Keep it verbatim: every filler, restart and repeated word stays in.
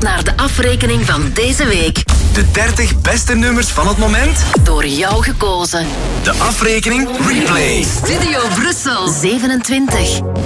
Luister naar de afrekening van deze week. De dertig beste nummers van het moment. Door jou gekozen. De afrekening Replay. Studio Brussel zevenentwintig.